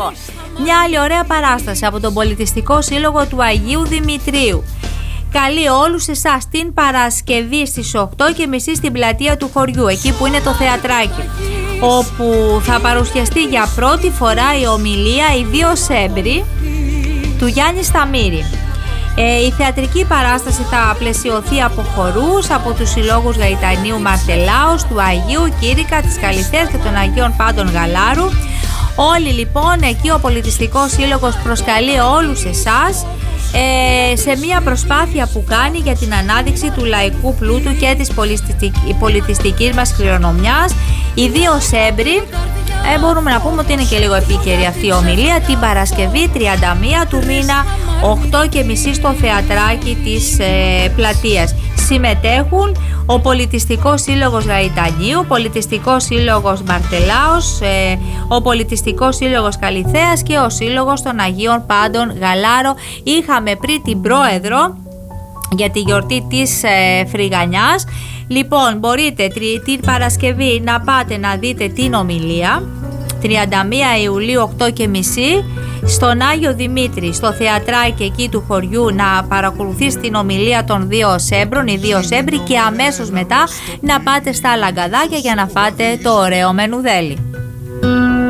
Λοιπόν, μια άλλη ωραία παράσταση από τον Πολιτιστικό Σύλλογο του Αγίου Δημητρίου. Καλεί όλους εσάς την Παρασκευή στις 8:30 στην πλατεία του χωριού, εκεί που είναι το θεατράκι, όπου θα παρουσιαστεί για πρώτη φορά η ομιλία «Οι δύο Σέμπροι» του Γιάννη Σταμύρη. Η θεατρική παράσταση θα πλαισιωθεί από χορούς από τους συλλόγους Γαϊτανίου Μαρτελάος, του Αγίου Κύρικα, της Καλυθέας και των Αγίων Πάντων Γαλάρου. Όλοι λοιπόν εκεί ο Πολιτιστικός Σύλλογος προσκαλεί όλους εσάς σε μια προσπάθεια που κάνει για την ανάδειξη του λαϊκού πλούτου και της πολιτιστικής μας κληρονομιάς. Οι δύο Σέμπροι, μπορούμε να πούμε ότι είναι και λίγο επίκαιρη αυτή η ομιλία, την Παρασκευή 31 του μήνα 8:30 στο θεατράκι της πλατείας. Συμμετέχουν ο Πολιτιστικός Σύλλογος Γαϊτανίου, ο Πολιτιστικός Σύλλογος Μαρτελάος, ο Πολιτιστικός Σύλλογος Καλυθέας και ο Σύλλογος των Αγίων Πάντων Γαλάρο. Είχαμε πριν την πρόεδρο για τη γιορτή της Φρυγανιάς. Λοιπόν, μπορείτε την Παρασκευή να πάτε να δείτε την ομιλία 31 Ιουλίου 8:30 στον Άγιο Δημήτρη, στο θεατράκι εκεί του χωριού, να παρακολουθείς την ομιλία των δύο Σέμπρων, οι δύο Σέμπροι, και αμέσως μετά να πάτε στα Λαγκαδάκια για να φάτε το ωραίο μενουδέλι.